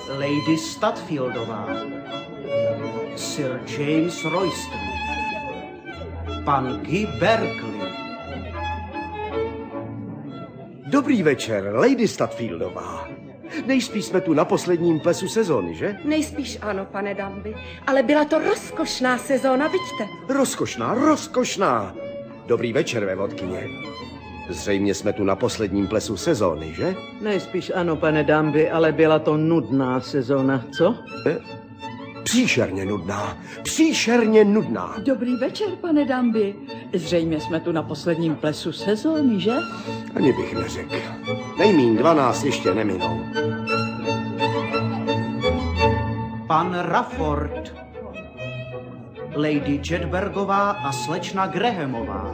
Lady Statfieldová, Sir James Royston, pan Guy Berkeley. Dobrý večer, Lady Statfieldová. Nejspíš jsme tu na posledním plesu sezóny, že? Nejspíš ano, pane Danby, ale byla to rozkošná sezóna, vidíte? Rozkošná. Dobrý večer, vévodkyně. Zřejmě jsme tu na posledním plesu sezóny, že? Nejspíš ano, pane Danby, ale byla to nudná sezóna, co? Příšerně nudná. Dobrý večer, pane Danby. Zřejmě jsme tu na posledním plesu sezóny, že? Ani bych neřekl. Nejmíň 12 ještě neminou. Pan Rafford, Lady Jedburgová a slečna Grahamová,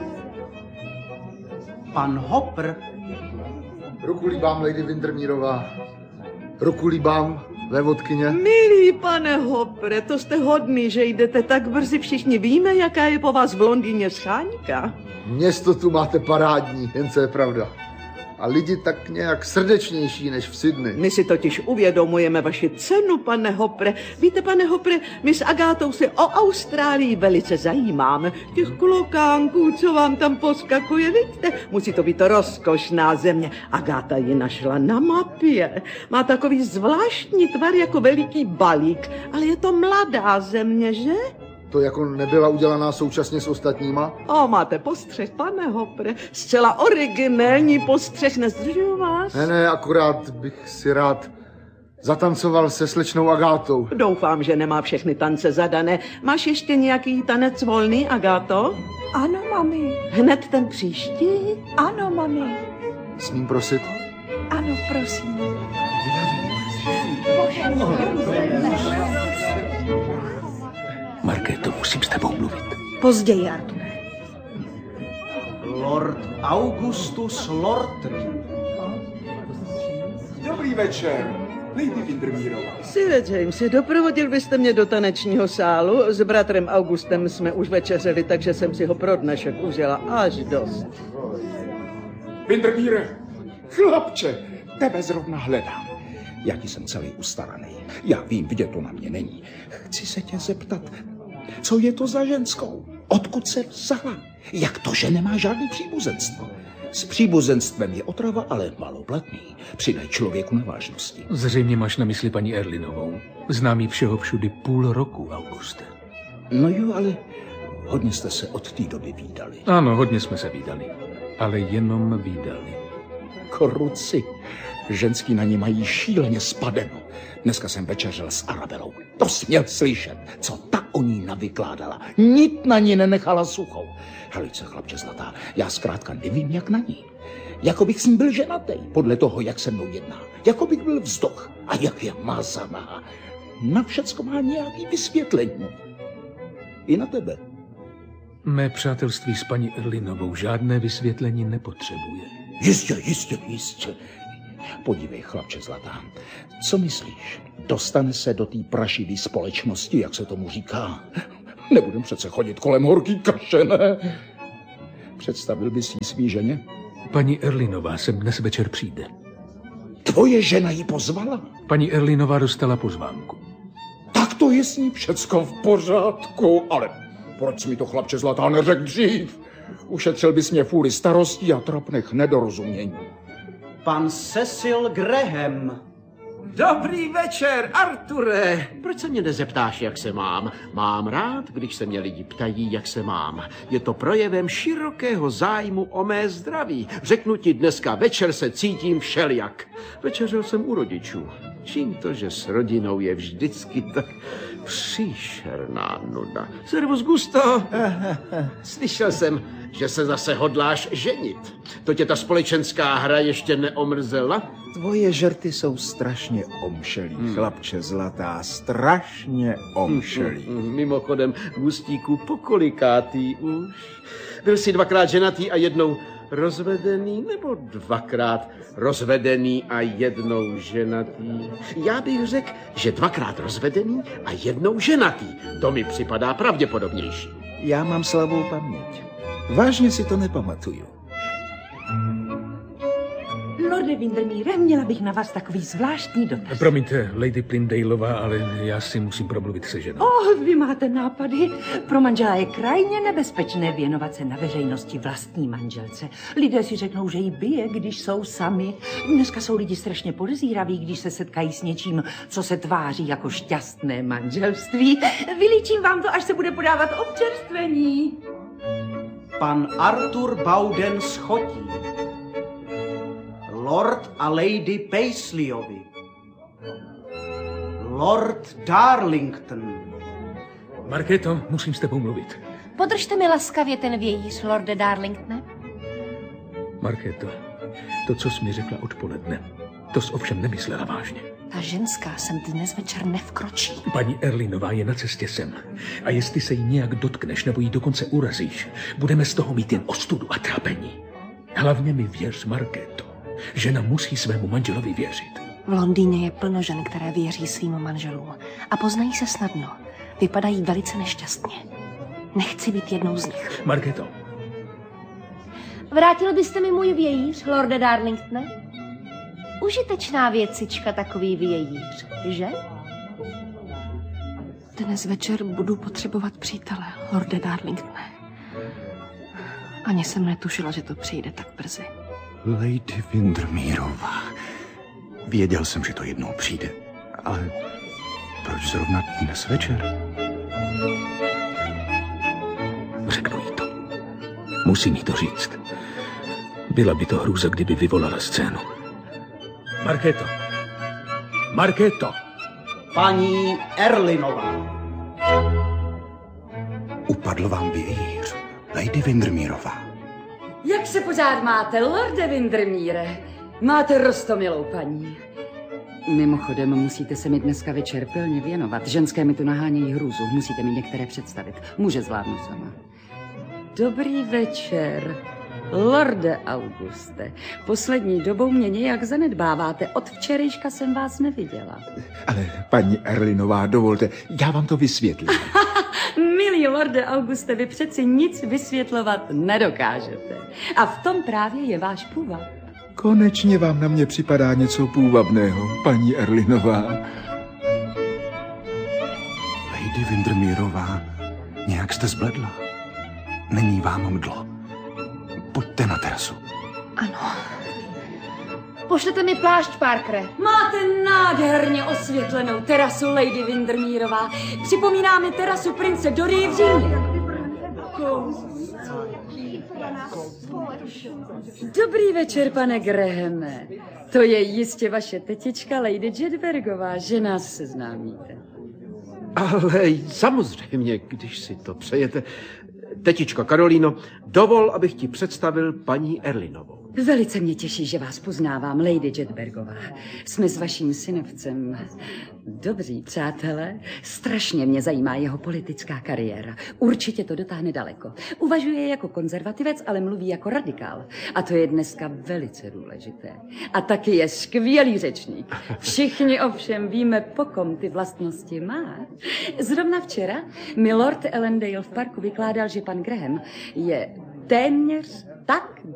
pan Hopper. Ruku líbám, Lady Windermereová. Ruku líbám, vévodkyně. Milý pane Hoppre, to jste hodný, že jdete tak brzy. Všichni víme, jaká je po vás v Londýně scháňka. Město tu máte parádní, jen co je pravda. A lidi tak nějak srdečnější než v Sydney. My si totiž uvědomujeme vaši cenu, pane Hoppre. Víte, pane Hoppre, my s Agátou se o Austrálii velice zajímáme. Těch klokánků, co vám tam poskakuje, vidíte? Musí to být rozkošná země. Agáta ji našla na mapě. Má takový zvláštní tvar jako veliký balík, ale je to mladá země, že? To jako nebyla udělaná současně s ostatníma? Máte postřeh, pane Hoppre. Zcela originální postřeh, nezdržuju vás? Ne, akorát bych si rád zatancoval se slečnou Agátou. Doufám, že nemá všechny tance zadané. Máš ještě nějaký tanec volný, Agáto? Ano, mami. Hned ten příští? Ano, mami. Smím prosit? Ano, prosím. Markéto, musím s tebou mluvit. Později, Arture. Lord Augustus Lortry. Dobrý večer, Lady Windermereová. Sire Jamesi, doprovodil byste mě do tanečního sálu. S bratrem Augustem jsme už večeřeli, takže jsem si ho pro dnešek užila až dost. Windermere, chlapče, tebe zrovna hledám. Já ti jsem celý ustaraný. Já vím, vidět to na mě není. Chci se tě zeptat, co je to za ženskou? Odkud se vzala? Jak to, že nemá žádný příbuzenstvo? S příbuzenstvem je otrava, ale maloplatný. Přidaj člověku na vážnosti. Zřejmě máš na mysli paní Erlinovou. Znám ji všeho všudy půl roku, Auguste. No jo, ale hodně jste se od té doby vídali. Ano, hodně jsme se vídali. Ale jenom vídali. Kruci. Ženský na ní mají šíleně spadeno. Dneska jsem večeřel s Arabelou. To směl slyšet, co ta o ní navykládala. Nic na ní nenechala suchou. Helice, chlapče zlatá, já zkrátka nevím, jak na ní. Jako bych s ní byl ženatý, podle toho, jak se mnou jedná. Jako bych byl vzdoch a jak je mazaná. Na všecko má nějaký vysvětlení. I na tebe. Mé přátelství s paní Erlinovou žádné vysvětlení nepotřebuje. Jistě. Podívej, chlapče zlatá, co myslíš? Dostane se do té prašivý společnosti, jak se tomu říká? Nebudem přece chodit kolem horký kaše, ne? Představil bys jí svý ženě? Paní Erlinová sem dnes večer přijde. Tvoje žena ji pozvala? Paní Erlinová dostala pozvánku. Tak to je s ní všecko v pořádku, ale proč jsi mi to, chlapče zlatá, neřekl dřív? Ušetřil bys mě fůli starostí a trapných nedorozumění. Pan Cecil Graham. Dobrý večer, Arture. Proč se mě nezeptáš, jak se mám? Mám rád, když se mě lidi ptají, jak se mám. Je to projevem širokého zájmu o mé zdraví. Řeknu ti, dneska večer se cítím všelijak. Večeřel jsem u rodičů. Čím to, že s rodinou je vždycky tak příšerná nuda. Servus Gusto. Slyšel jsem, že se zase hodláš ženit. To tě ta společenská hra ještě neomrzela? Tvoje žerty jsou strašně omšelý, chlapče zlatá, strašně omšelý. Mimochodem, Gustíku, pokolikátý už? Byl jsi dvakrát ženatý a jednou rozvedený, nebo dvakrát rozvedený a jednou ženatý? Já bych řekl, že dvakrát rozvedený a jednou ženatý. To mi připadá pravděpodobnější. Já mám slabou paměť. Vážně si to nepamatuju. No Lorde Windermere, měla bych na vás takový zvláštní dotaz. Promiňte, Lady Plymdaleová, ale já si musím promluvit se ženou. Vy máte nápady. Pro manžela je krajně nebezpečné věnovat se na veřejnosti vlastní manželce. Lidé si řeknou, že ji bije, když jsou sami. Dneska jsou lidi strašně podezíraví, když se setkají s něčím, co se tváří jako šťastné manželství. Vylíčím vám to, až se bude podávat občerstvení. Pan Arthur Bowden z Chotí. Lord a Lady Paisleyovi. Lord Darlington. Markéto, musím s tebou mluvit. Podržte mi laskavě ten vějíř, Lorde Darlingtone. Markéto, to, co jsi mi řekla odpoledne, to jsi ovšem nemyslela vážně. Ta ženská sem dnes večer nevkročí. Paní Erlinová je na cestě sem. A jestli se jí nějak dotkneš nebo jí dokonce urazíš, budeme z toho mít jen ostudu a trápení. Hlavně mi věř, Markéto. Žena musí svému manželovi věřit. V Londýně je plno žen, které věří svým manželům. A poznají se snadno. Vypadají velice nešťastně. Nechci být jednou z nich. Markéto. Vrátil byste mi můj vějíř, Lorde Darlingtone? Užitečná věcička takový vějíř, že? Dnes večer budu potřebovat přítele, Lorde Darlingtone. Ani jsem netušila, že to přijde tak brzy. Lady Windermereová. Věděl jsem, že to jednou přijde, ale proč zrovna dnes večer? Řeknu jí to. Musím jí to říct. Byla by to hrůza, kdyby vyvolala scénu. Markéto. Markéto. Paní Erlinová. Upadl vám vějíř, Lady Windermereová. Jak se pořád máte, Lorde Windermere? Máte roztomilou paní. Mimochodem, musíte se mi dneska večer pilně věnovat. Ženské mi tu nahánějí hrůzu. Musíte mi některé představit. Muže zvládnu sama. Dobrý večer, Lorde Auguste. Poslední dobou mě nějak zanedbáváte. Od včerejška jsem vás neviděla. Ale paní Erlinová, dovolte, já vám to vysvětlím. Milý Lorde Auguste, vy přeci nic vysvětlovat nedokážete. A v tom právě je váš půvab. Konečně vám na mě připadá něco půvabného, paní Erlinová. Lady Windermereová, nějak jste zbledla. Není vám mdlo. Pojďte na terasu. Ano. Pošlete mi plášť, Parkere. Máte nádherně osvětlenou terasu, Lady Windermereová. Připomíná mi terasu prince Dory v Římě. Dobrý večer, pane Grahame. To je jistě vaše tetička Lady Jedburgová, že nás seznámíte. Ale samozřejmě, když si to přejete. Tetičko Karolíno, dovol, abych ti představil paní Erlinovou. Velice mě těší, že vás poznávám, Lady Jedburgová. Jsme s vaším synovcem dobří přátelé. Strašně mě zajímá jeho politická kariéra. Určitě to dotáhne daleko. Uvažuje jako konzervativec, ale mluví jako radikál. A to je dneska velice důležité. A taky je skvělý řečník. Všichni ovšem víme, po kom ty vlastnosti má. Zrovna včera mi Lord Ellendale v parku vykládal, že pan Graham je téměř tak